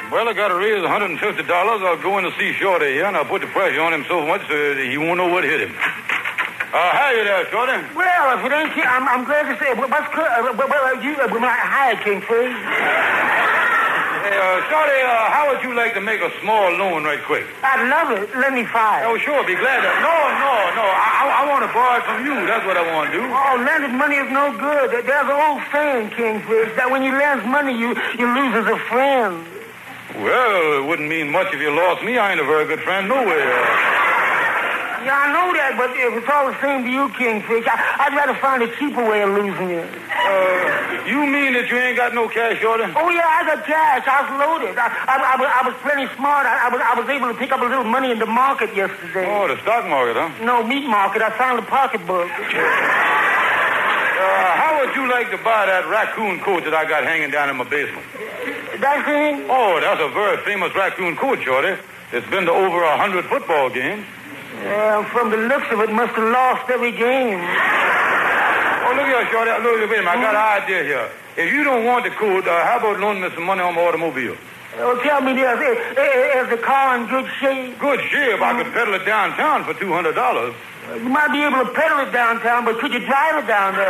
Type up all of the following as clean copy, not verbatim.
Well, I got to raise $150. I'll go in to see Shorty here, and I'll put the pressure on him so much that he won't know what hit him. How you there, Shorty? Well, if it ain't you, I'm glad to say, what's hi, Kingfish. Hey, Shorty, how would you like to make a small loan right quick? I'd love it. Let me fire. Oh, sure, be glad to. No. I want to borrow it from you. That's what I want to do. Oh, lending money is no good. There's an old saying, Kingfish, that when you lend money, you lose as a friend. Well, it wouldn't mean much if you lost me. I ain't a very good friend nowhere. Yeah, I know that, but if it's all the same to you, Kingfish, I'd rather find a cheaper way of losing it. You mean that you ain't got no cash, Shorty? Oh, yeah, I got cash. I was loaded. I was plenty smart. I was able to pick up a little money in the market yesterday. Oh, the stock market, huh? No, meat market. I found a pocketbook. How would you like to buy that raccoon coat that I got hanging down in my basement? That thing? Oh, that's a very famous raccoon coat, Shorty. It's been to over 100 football games. Yeah, from the looks of it, must have lost every game. Oh, look here, Shorty. Look, wait a minute. I got an idea here. If you don't want the coat, how about loaning me some money on my automobile? Oh, tell me this. Is the car in good shape? Good shape. I could pedal it downtown for $200. You might be able to pedal it downtown, but could you drive it down there?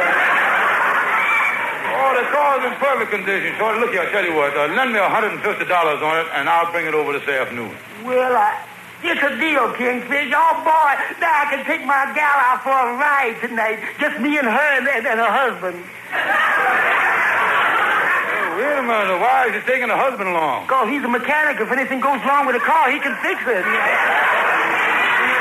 Oh, the car's in perfect condition, Shorty. Look here, I tell you what. Lend me $150 on it, and I'll bring it over this afternoon. Well, it's a deal, Kingfish. Oh, boy, now I can take my gal out for a ride tonight. Just me and her and her husband. Hey, wait a minute. Why is he taking the husband along? Because he's a mechanic. If anything goes wrong with the car, he can fix it.